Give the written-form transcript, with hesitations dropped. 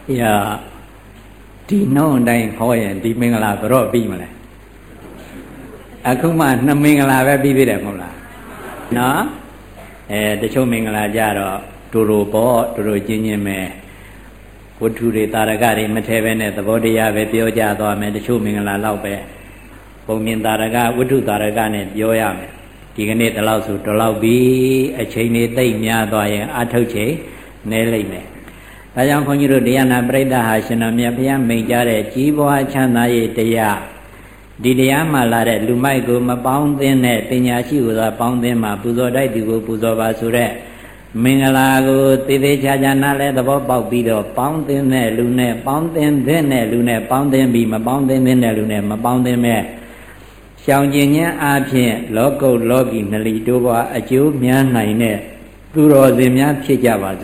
Ya di no dai khoyen di mingala bro pi ma le. Aku ma 2 မင်္ဂလာပဲပြီးပြီတယ်မဟုတ်လားနော်တချို့မင်္ဂလာကြတော့တူတူပေါ့တူတူချင်းချင်းပဲဝတ္ထုတွေတာရကတွေမထဲပဲနဲ့သဘောတရားပဲပြောကြသွားမယ်တချို့မင်္ဂလာလောက်ပဲပုံမြင်တာရကဝတ္ထုတာရကနဲ့ပြောရမယ်ဒီကနေ့ဒီလောက်ဆိုဒီလောက်ပြီးအချိန်လေးသိမ့်များသွားရင်အထုတ်ချိန်နည်းလိမ့်မယ်ဒါကြောင့်ခွန်ကြီးတို့တရားနာပရိသတ်ဟာရှင်တော်မြတ်ဘုရားမိန့်ကြားတဲ့ကြီးပွားချမ်းသာရေးတရားဒီတရားမှလာတဲ့လူမိုက်ကိုမပေါင်းသင်းတဲ့ပညာရှိကိုသာပေါင်းသင်းမှာပူဇော်တိုက်သူကိုပူဇော်ပါဆိုတဲ့မင်္ဂလာကိုသေသေးချာချာနားလဲသဘောပေါက်ပြီးတော့ပေါင်းသင်းတဲ့လူနဲ့ပေါင်းသင်းတဲ့လူနဲ့ပေါင်းသင်းပြီးမပေါင်းသင်းတဲ့လူနဲ့မပေါင်းသင်းမဲ့ရှောင်ကျင်ခြင်းအပြင်လောကုတ်လောကီနလီတို့ဘဝအကျိုးများနိုင်တဲ့သူတော်စင်များဖြစ်ကြပါစေ